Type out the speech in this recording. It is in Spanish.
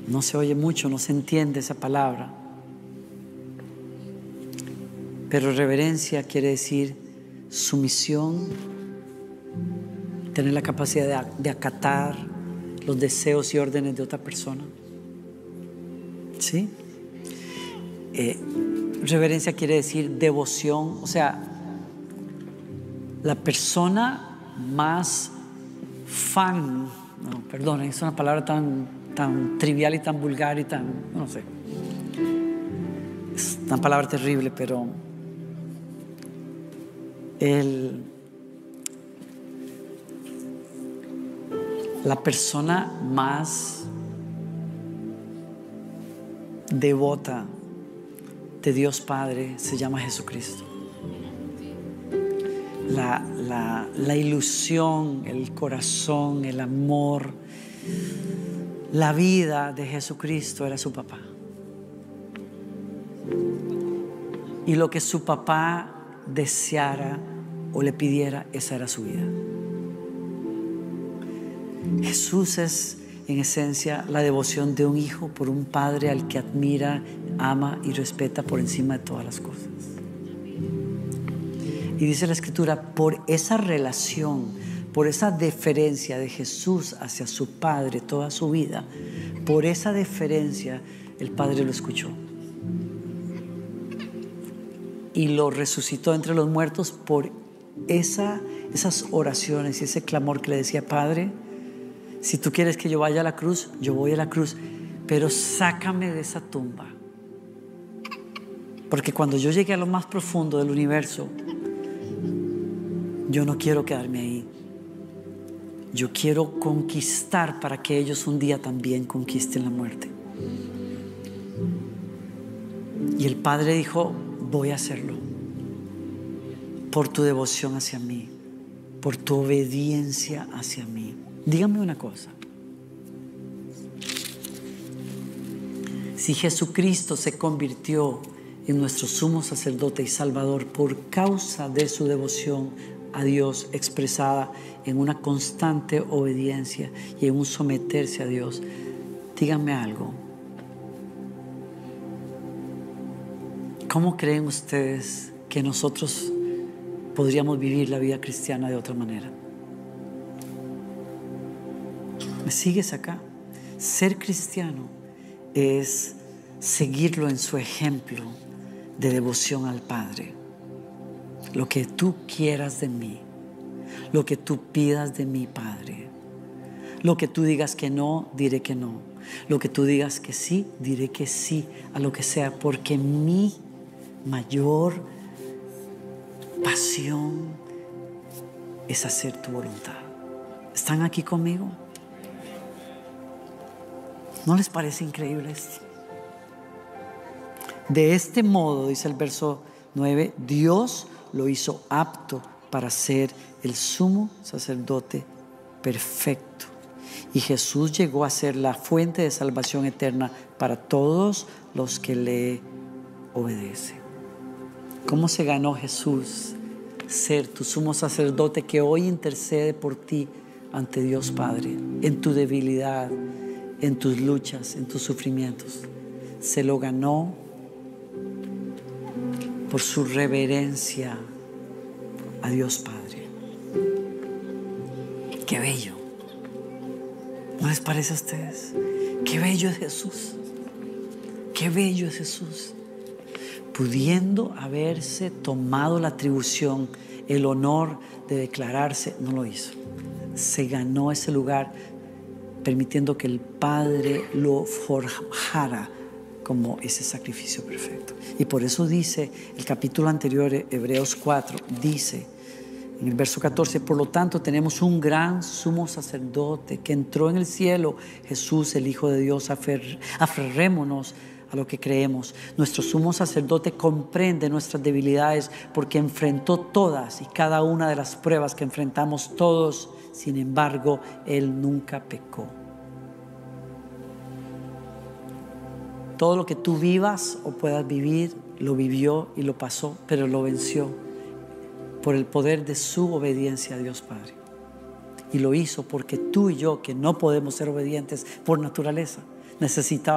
No se oye mucho, no se entiende esa palabra. Pero reverencia quiere decir sumisión, tener la capacidad de acatar los deseos y órdenes de otra persona. ¿Sí? Reverencia quiere decir devoción, o sea, la persona más fan, no, perdonen, es una palabra tan trivial y tan vulgar y tan, no sé, es una palabra terrible, pero la persona más devota de Dios Padre se llama Jesucristo. La ilusión, el corazón, el amor, la vida de Jesucristo era su papá. Y lo que su papá deseara o le pidiera, esa era su vida. Jesús es en esencia la devoción de un hijo por un padre al que admira, ama y respeta por encima de todas las cosas. Y dice la Escritura, por esa relación, por esa deferencia de Jesús hacia su Padre toda su vida, por esa deferencia el Padre lo escuchó y lo resucitó entre los muertos por esas oraciones y ese clamor que le decía: Padre, si tú quieres que yo vaya a la cruz, yo voy a la cruz, pero sácame de esa tumba, porque cuando yo llegue a lo más profundo del universo, yo no quiero quedarme ahí. Yo quiero conquistar para que ellos un día también conquisten la muerte. Y el Padre dijo: voy a hacerlo por tu devoción hacia mí, por tu obediencia hacia mí. Dígame una cosa: si Jesucristo se convirtió en nuestro sumo sacerdote y salvador por causa de su devoción a Dios expresada en una constante obediencia y en un someterse a Dios, díganme algo, ¿cómo creen ustedes que nosotros podríamos vivir la vida cristiana de otra manera? ¿Me sigues acá? Ser cristiano es seguirlo en su ejemplo de devoción al Padre. Lo que tú quieras de mí, lo que tú pidas de mí, Padre. Lo que tú digas que no, diré que no. Lo que tú digas que sí, diré que sí a lo que sea, porque mi mayor pasión es hacer tu voluntad. ¿Están aquí conmigo? ¿No les parece increíble esto? De este modo, dice el verso 9, Dios lo hizo apto para ser el sumo sacerdote perfecto. Y Jesús llegó a ser la fuente de salvación eterna para todos los que le obedecen. ¿Cómo se ganó Jesús ser tu sumo sacerdote que hoy intercede por ti ante Dios Padre, en tu debilidad, en tus luchas, en tus sufrimientos? Se lo ganó por su reverencia a Dios Padre. ¡Qué bello! ¿No les parece a ustedes? ¡Qué bello es Jesús! ¡Qué bello es Jesús! Pudiendo haberse tomado la atribución, el honor de declararse, no lo hizo. Se ganó ese lugar permitiendo que el Padre lo forjara como ese sacrificio perfecto. Y por eso dice el capítulo anterior, Hebreos 4, dice en el verso 14: por lo tanto tenemos un gran sumo sacerdote que entró en el cielo, Jesús el Hijo de Dios. Aferrémonos a lo que creemos. Nuestro sumo sacerdote comprende nuestras debilidades porque enfrentó todas y cada una de las pruebas que enfrentamos todos. Sin embargo, Él nunca pecó. Todo lo que tú vivas o puedas vivir, lo vivió y lo pasó, pero lo venció por el poder de su obediencia a Dios Padre. Y lo hizo porque tú y yo, que no podemos ser obedientes por naturaleza, necesitábamos